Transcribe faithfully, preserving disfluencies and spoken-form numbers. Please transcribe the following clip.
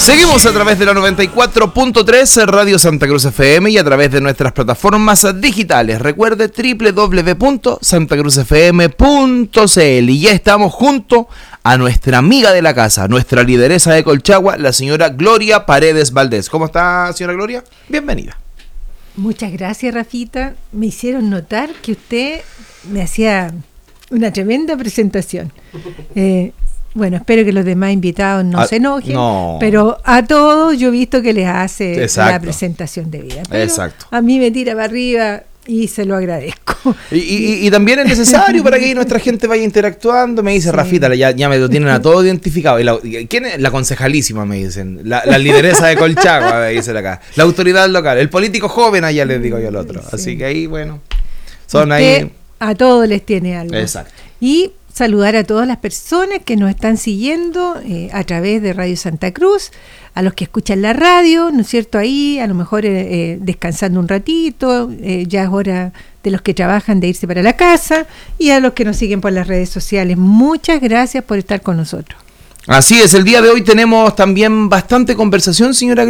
Seguimos a través de la noventa y cuatro punto tres Radio Santa Cruz F M y a través de nuestras plataformas digitales. Recuerde doble u doble u doble u punto santa cruz f m punto c l. Y ya estamos junto a nuestra amiga de la casa, nuestra lideresa de Colchagua, la señora Gloria Paredes Valdés. ¿Cómo está, señora Gloria? Bienvenida. Muchas gracias, Rafita. Me hicieron notar que usted me hacía una tremenda presentación. Eh, bueno, espero que los demás invitados no a, se enojen, no. Pero a todos yo he visto que les hace Exacto. la presentación debida. Pero Exacto. a mí me tira para arriba y se lo agradezco. Y, y, y también es necesario para que nuestra gente vaya interactuando. Me dice sí. Rafita, ya, ya me lo tienen a todo identificado. Y la, ¿quién es? La concejalísima, me dicen. La, la lideresa de Colchagua, me dicen acá. La autoridad local. El político joven, allá les digo yo al otro. Sí. Así que ahí, bueno, son Usted ahí. A todos les tiene algo. Exacto. Y saludar a todas las personas que nos están siguiendo eh, a través de Radio Santa Cruz, a los que escuchan la radio, ¿no es cierto? Ahí, a lo mejor eh, descansando un ratito, eh, ya es hora de los que trabajan de irse para la casa, y a los que nos siguen por las redes sociales. Muchas gracias por estar con nosotros. Así es, el día de hoy tenemos también bastante conversación, señora.